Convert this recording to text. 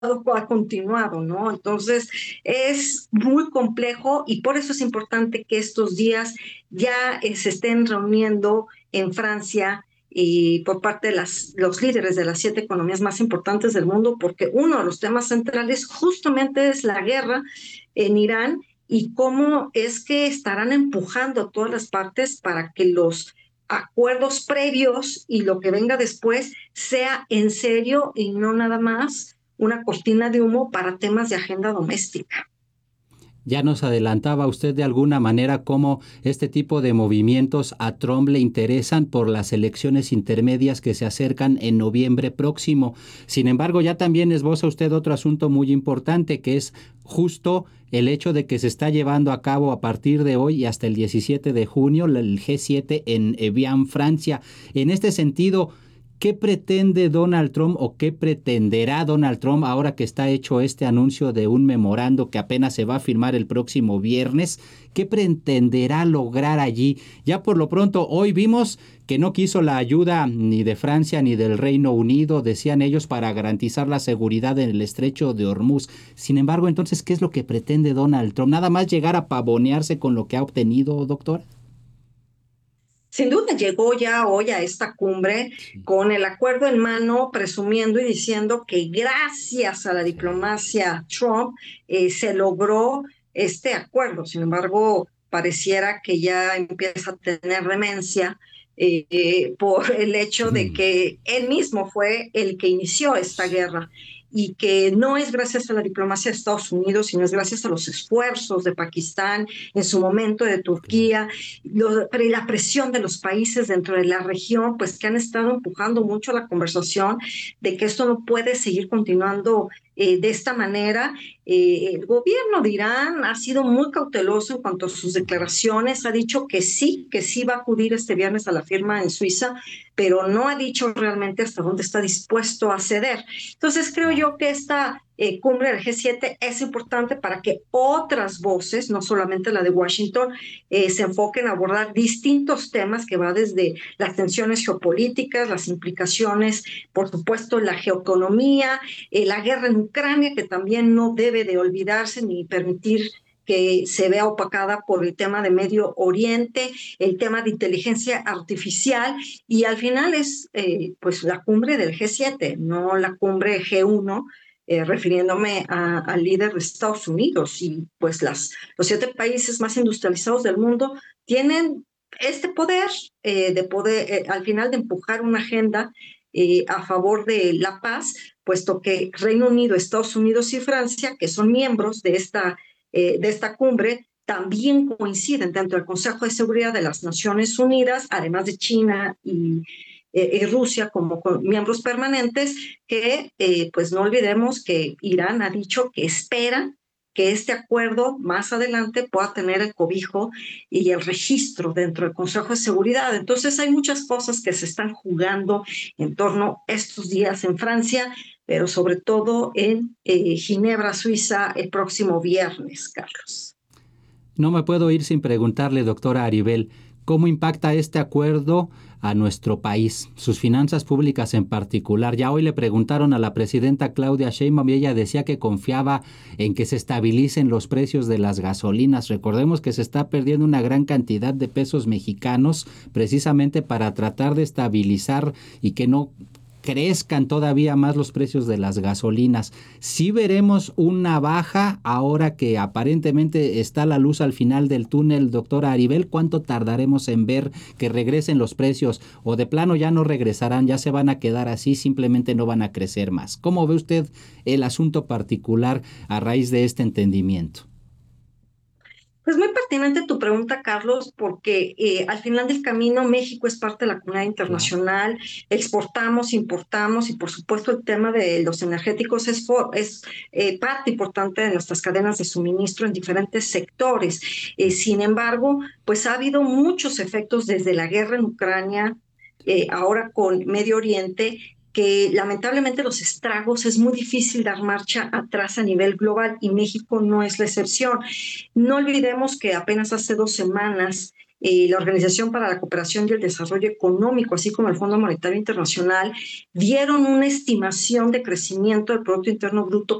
ha continuado, ¿no? Entonces, es muy complejo y por eso es importante que estos días ya se estén reuniendo en Francia y por parte de los líderes de las 7 economías más importantes del mundo, porque uno de los temas centrales justamente es la guerra en Irán y cómo es que estarán empujando a todas las partes para que los acuerdos previos y lo que venga después sea en serio y no nada más una cortina de humo para temas de agenda doméstica. Ya nos adelantaba usted de alguna manera cómo este tipo de movimientos a Trump le interesan por las elecciones intermedias que se acercan en noviembre próximo. Sin embargo, ya también esboza usted otro asunto muy importante, que es justo el hecho de que se está llevando a cabo a partir de hoy y hasta el 17 de junio el G7 en Evian, Francia. En este sentido, ¿qué pretende Donald Trump o qué pretenderá Donald Trump ahora que está hecho este anuncio de un memorando que apenas se va a firmar el próximo viernes? ¿Qué pretenderá lograr allí? Ya por lo pronto, hoy vimos que no quiso la ayuda ni de Francia ni del Reino Unido, decían ellos, para garantizar la seguridad en el estrecho de Hormuz. Sin embargo, entonces, ¿qué es lo que pretende Donald Trump? ¿Nada más llegar a pavonearse con lo que ha obtenido, doctor? Sin duda llegó ya hoy a esta cumbre Sí, con el acuerdo en mano, presumiendo y diciendo que gracias a la sí. diplomacia Trump se logró este acuerdo. Sin embargo, pareciera que ya empieza a tener demencia por el hecho de que él mismo fue el que inició esta guerra y que no es gracias a la diplomacia de Estados Unidos, sino es gracias a los esfuerzos de Pakistán, en su momento de Claro. Turquía, la presión de los países dentro de la región, pues que han estado empujando mucho la conversación de que esto no puede seguir continuando de esta manera. El gobierno de Irán ha sido muy cauteloso en cuanto a sus declaraciones, ha dicho que sí va a acudir este viernes a la firma en Suiza, pero no ha dicho realmente hasta dónde está dispuesto a ceder. Entonces creo Claro. yo que esta cumbre del G7 es importante para que otras voces, no solamente la de Washington, se enfoquen a abordar distintos temas que va desde las tensiones geopolíticas, las implicaciones, por supuesto, la geoeconomía, la guerra en Ucrania, que también no debe de olvidarse ni permitir que se vea opacada por el tema de Medio Oriente, el tema de inteligencia artificial y al final es pues la cumbre del G7, no la cumbre G1, refiriéndome al líder de Estados Unidos y pues los 7 países más industrializados del mundo tienen este poder de poder al final de empujar una agenda a favor de la paz, puesto que Reino Unido, Estados Unidos y Francia, que son miembros de esta cumbre, también coinciden dentro del Consejo de Seguridad de las Naciones Unidas, además de China y Rusia como miembros permanentes, que pues no olvidemos que Irán ha dicho que espera que este acuerdo más adelante pueda tener el cobijo y el registro dentro del Consejo de Seguridad. Entonces hay muchas cosas que se están jugando en torno a estos días en Francia, pero sobre todo en Ginebra, Suiza, el próximo viernes, Carlos. No me puedo ir sin preguntarle, doctora Aribel, ¿cómo impacta este acuerdo a nuestro país, sus finanzas públicas en particular? Ya hoy le preguntaron a la presidenta Claudia Sheinbaum y ella decía que confiaba en que se estabilicen los precios de las gasolinas. Recordemos que se está perdiendo una gran cantidad de pesos mexicanos precisamente para tratar de estabilizar y que no crezcan todavía más los precios de las gasolinas. Sí veremos una baja ahora que aparentemente está la luz al final del túnel, doctora Aribel. ¿Cuánto tardaremos en ver que regresen los precios o de plano ya no regresarán, ya se van a quedar así, simplemente no van a crecer más? ¿Cómo ve usted el asunto particular a raíz de este entendimiento? Pues muy pertinente tu pregunta, Carlos, porque al final del camino México es parte de la comunidad Claro. internacional, exportamos, importamos y por supuesto el tema de los energéticos es parte importante de nuestras cadenas de suministro en diferentes sectores. Sin embargo, pues ha habido muchos efectos desde la guerra en Ucrania, ahora con Medio Oriente, que lamentablemente los estragos es muy difícil dar marcha atrás a nivel global y México no es la excepción. No olvidemos que apenas hace 2 semanas la Organización para la Cooperación y el Desarrollo Económico, así como el Fondo Monetario Internacional, dieron una estimación de crecimiento del Producto Interno Bruto